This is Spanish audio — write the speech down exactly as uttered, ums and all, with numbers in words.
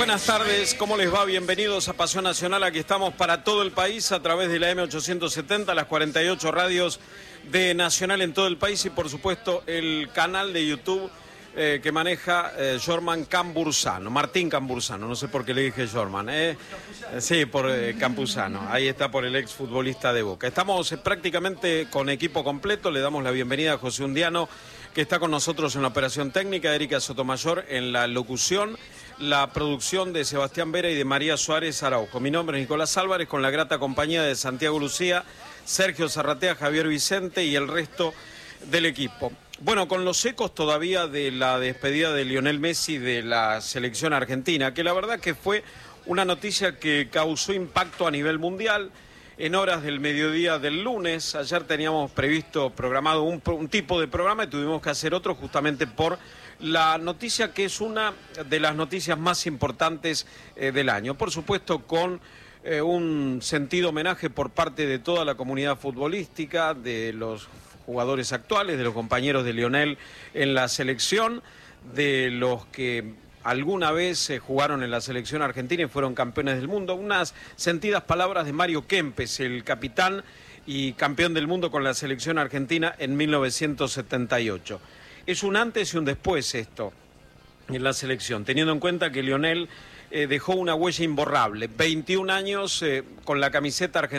buenas tardes, ¿cómo les va? Bienvenidos a Pasión Nacional, aquí estamos para todo el país a través de la M ochocientos setenta, las cuarenta y ocho radios de Nacional en todo el país y por supuesto el canal de YouTube eh, que maneja eh, Jorman Cambursano, Martín Cambursano, no sé por qué le dije Jorman, ¿eh? Sí, por eh, Campuzano, ahí está por el ex futbolista de Boca. Estamos eh, prácticamente con equipo completo, le damos la bienvenida a José Undiano, que está con nosotros en la operación técnica, Erika Sotomayor en la locución, la producción de Sebastián Vera y de María Suárez Araujo. Mi nombre es Nicolás Álvarez, con la grata compañía de Santiago Lucía, Sergio Zarratea, Javier Vicente y el resto del equipo. Bueno, con los ecos todavía de la despedida de Lionel Messi de la selección argentina, que la verdad que fue una noticia que causó impacto a nivel mundial. En horas del mediodía del lunes, ayer teníamos previsto, programado un, un tipo de programa y tuvimos que hacer otro justamente por la noticia que es una de las noticias más importantes eh, del año. Por supuesto, con eh, un sentido homenaje por parte de toda la comunidad futbolística, de los jugadores actuales, de los compañeros de Lionel en la selección, de los que alguna vez eh, jugaron en la selección argentina y fueron campeones del mundo. Unas sentidas palabras de Mario Kempes, el capitán y campeón del mundo con la selección argentina en mil novecientos setenta y ocho. Es un antes y un después esto en la selección, teniendo en cuenta que Lionel eh, dejó una huella imborrable. veintiún años eh, con la camiseta argentina.